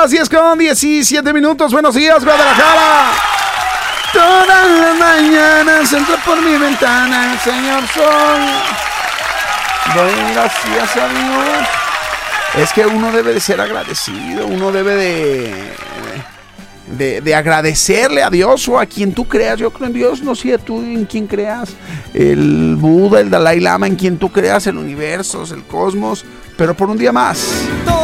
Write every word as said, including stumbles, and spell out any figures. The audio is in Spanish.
las diez con diecisiete minutos. Buenos días, Guadalajara. Todas las mañanas entra por mi ventana el señor sol. Doy gracias a Dios. Es que uno debe de ser agradecido, uno debe de, de, de agradecerle a Dios o a quien tú creas. Yo creo en Dios, no sé tú en quien creas, el Buda, el Dalai Lama, en quien tú creas, el universo, el cosmos, pero por un día más.